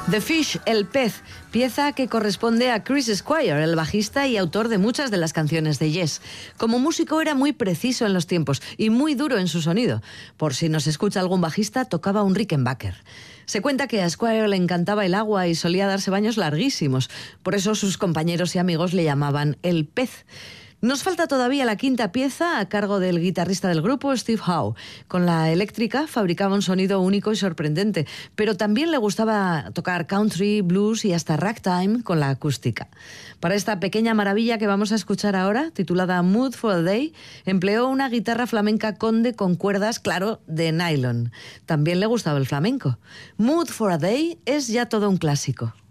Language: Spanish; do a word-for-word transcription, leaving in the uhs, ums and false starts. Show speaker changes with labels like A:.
A: The Fish, el pez, pieza que corresponde a Chris Squire, el bajista y autor de muchas de las canciones de Yes. Como músico era muy preciso en los tiempos y muy duro en su sonido. Por si nos escucha algún bajista, tocaba un Rickenbacker. Se cuenta que a Squire le encantaba el agua y solía darse baños larguísimos. Por eso sus compañeros y amigos le llamaban el pez. Nos falta todavía la quinta pieza a cargo del guitarrista del grupo, Steve Howe. Con la eléctrica fabricaba un sonido único y sorprendente, pero también le gustaba tocar country, blues y hasta ragtime con la acústica. Para esta pequeña maravilla que vamos a escuchar ahora, titulada Mood for a Day, empleó una guitarra flamenca Conde con cuerdas, claro, de nylon. También le gustaba el flamenco. Mood for a Day es ya todo un clásico.